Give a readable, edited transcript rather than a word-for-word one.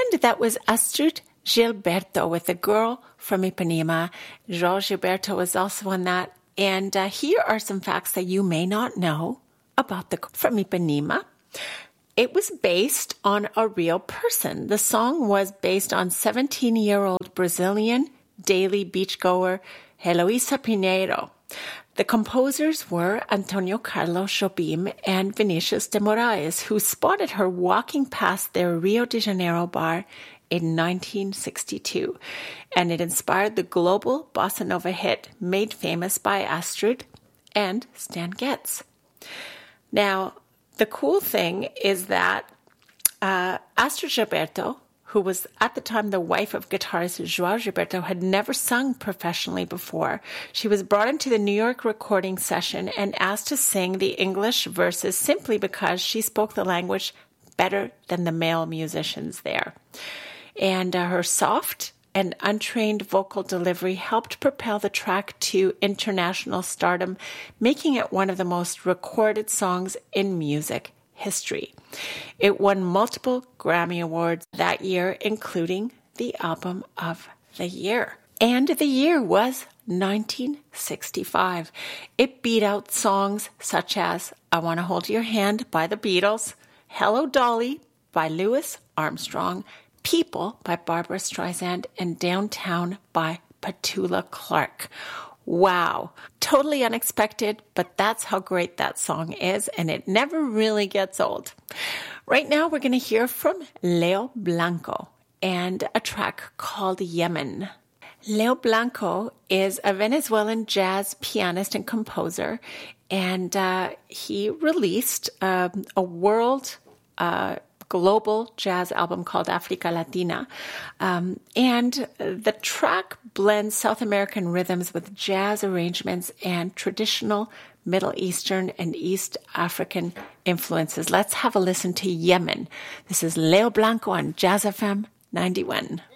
And that was Astrid Gilberto with The Girl from Ipanema. Jorge Gilberto was also on that. And here are some facts that you may not know about The Girl from Ipanema. It was based on a real person. The song was based on 17-year-old Brazilian daily beachgoer Heloísa Pinheiro. The composers were Antonio Carlos Jobim and Vinicius de Moraes, who spotted her walking past their Rio de Janeiro bar in 1962. And it inspired the global bossa nova hit made famous by Astrid and Stan Getz. Now, the cool thing is that Astrid Gilberto, who was at the time the wife of guitarist João Gilberto, had never sung professionally before. She was brought into the New York recording session and asked to sing the English verses simply because she spoke the language better than the male musicians there. And her soft and untrained vocal delivery helped propel the track to international stardom, making it one of the most recorded songs in music history. It won multiple Grammy Awards that year, including the Album of the Year. And the year was 1965. It beat out songs such as I Want to Hold Your Hand by the Beatles, Hello Dolly by Louis Armstrong, People by Barbra Streisand, and Downtown by Petula Clark. Wow, totally unexpected, but that's how great that song is, and it never really gets old. Right now, we're going to hear from Leo Blanco and a track called Yemen. Leo Blanco is a Venezuelan jazz pianist and composer, and he released a world global jazz album called Africa Latina. And the track blends South American rhythms with jazz arrangements and traditional Middle Eastern and East African influences. Let's have a listen to Yemen. This is Leo Blanco on Jazz FM 91.